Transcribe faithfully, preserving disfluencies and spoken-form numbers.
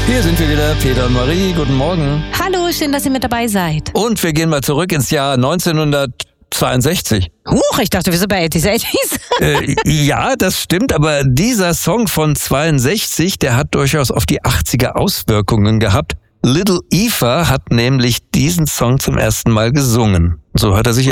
Hier sind wir wieder, Peter und Marie. Guten Morgen. Hallo, schön, dass ihr mit dabei seid. Und wir gehen mal zurück ins Jahr neunzehnhundertzweiundsechzig. Huch, ich dachte, wir sind bei achtzig, achtzig. äh, ja, das stimmt, aber dieser Song von zweiundsechzig, der hat durchaus auf die achtziger Auswirkungen gehabt. Little Eva hat nämlich diesen Song zum ersten Mal gesungen. So hat er sich